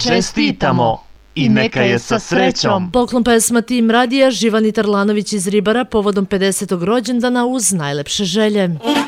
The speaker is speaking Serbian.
čestitamo i neka je sa srećom. Poklon pesma Tim Radija, Živani Tarlanović iz Ribara povodom 50. rođendana uz najlepše želje.